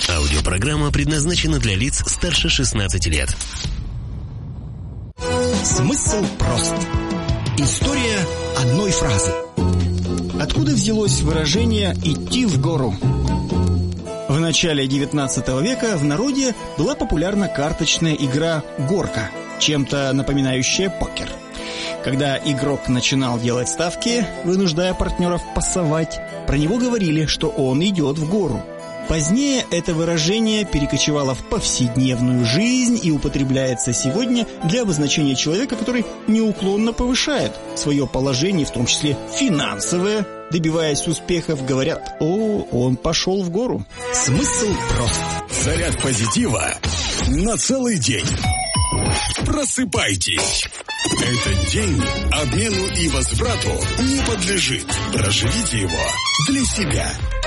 Аудиопрограмма предназначена для лиц старше 16 лет. Смысл прост. История одной фразы. Откуда взялось выражение «идти в гору»? В начале XIX века в народе была популярна карточная игра «Горка», чем-то напоминающая покер. Когда игрок начинал делать ставки, вынуждая партнеров пасовать, про него говорили, что он идет в гору. Позднее это выражение перекочевало в повседневную жизнь и употребляется сегодня для обозначения человека, который неуклонно повышает свое положение, в том числе финансовое. Добиваясь успехов, говорят: «О, он пошел в гору». Смысл прост. Заряд позитива на целый день. Просыпайтесь. Этот день обмену и возврату не подлежит. Проживите его для себя.